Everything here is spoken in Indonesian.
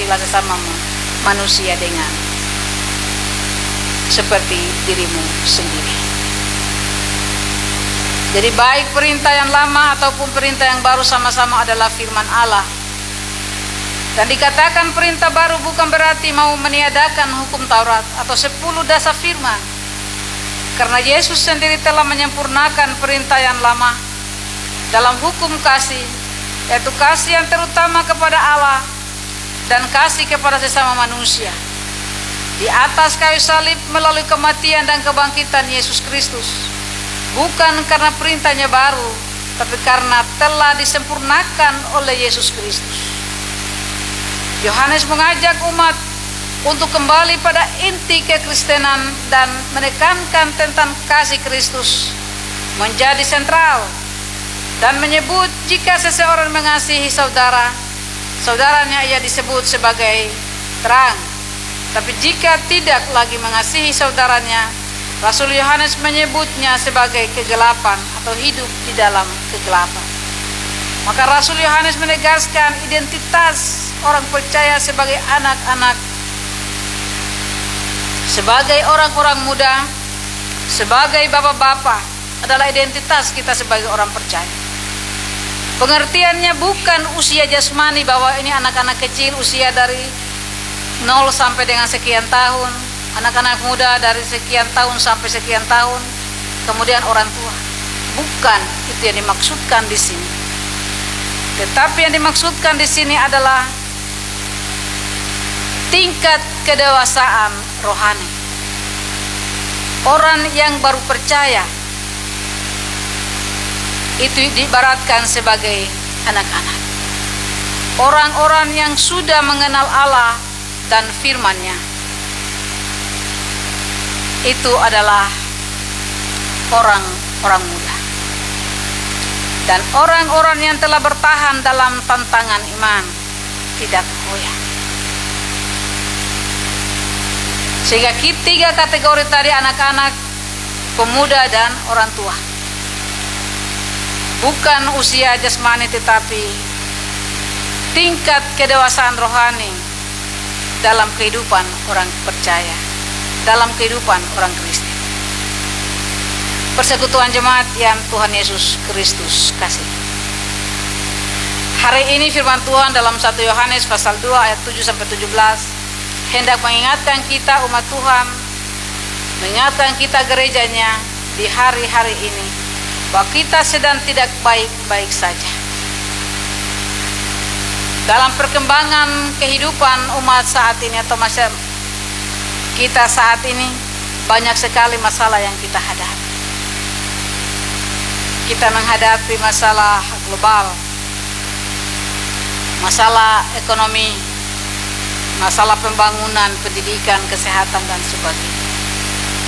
kasihilah sesamamu manusia dengan seperti dirimu sendiri. Jadi baik perintah yang lama ataupun perintah yang baru sama-sama adalah firman Allah. Dan dikatakan perintah baru bukan berarti mau meniadakan hukum Taurat atau 10 dasar firman. Karena Yesus sendiri telah menyempurnakan perintah yang lama dalam hukum kasih, yaitu kasih yang terutama kepada Allah dan kasih kepada sesama manusia. Di atas kayu salib melalui kematian dan kebangkitan Yesus Kristus. Bukan karena perintahnya baru, tapi karena telah disempurnakan oleh Yesus Kristus. Yohanes mengajak umat untuk kembali pada inti kekristenan dan menekankan tentang kasih Kristus menjadi sentral, dan menyebut jika seseorang mengasihi saudaranya ia disebut sebagai terang. Tapi jika tidak lagi mengasihi saudaranya, Rasul Yohanes menyebutnya sebagai kegelapan atau hidup di dalam kegelapan. Maka Rasul Yohanes menegaskan identitas orang percaya sebagai anak-anak, sebagai orang-orang muda, sebagai bapak-bapak adalah identitas kita sebagai orang percaya. Pengertiannya bukan usia jasmani bahwa ini anak-anak kecil usia dari 0 sampai dengan sekian tahun, anak-anak muda dari sekian tahun sampai sekian tahun, kemudian orang tua. Bukan itu yang dimaksudkan di sini. Tetapi yang dimaksudkan di sini adalah tingkat kedewasaan rohani. Orang yang baru percaya itu diibaratkan sebagai anak-anak. Orang-orang yang sudah mengenal Allah dan firman-Nya, itu adalah orang-orang muda. Dan orang-orang yang telah bertahan dalam tantangan iman, tidak goyah. Sehingga tiga kategori tadi, anak-anak, pemuda, dan orang tua. Bukan usia jasmani, tetapi tingkat kedewasaan rohani dalam kehidupan orang percaya, dalam kehidupan orang Kristen. Persekutuan jemaat yang Tuhan Yesus Kristus kasih. Hari ini firman Tuhan dalam 1 Yohanes pasal 2 ayat 7-17 hendak mengingatkan kita umat Tuhan, mengingatkan kita gerejanya di hari-hari ini bahwa kita sedang tidak baik-baik saja. Dalam perkembangan kehidupan umat saat ini atau masa kita saat ini, banyak sekali masalah yang kita hadapi. Kita menghadapi masalah global, masalah ekonomi, masalah pembangunan, pendidikan, kesehatan, dan sebagainya.